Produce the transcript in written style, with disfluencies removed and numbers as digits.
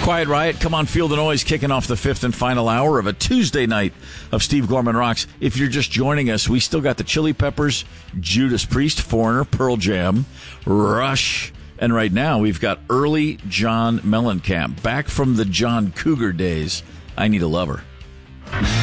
Quiet Riot, Come On Feel the Noise, kicking off the fifth and final hour of a Tuesday night of Steve Gorman Rocks. If you're just joining us, we still got the Chili Peppers, Judas Priest, Foreigner, Pearl Jam, Rush, and right now we've got early John Mellencamp, back from the John Cougar days. I Need a Lover.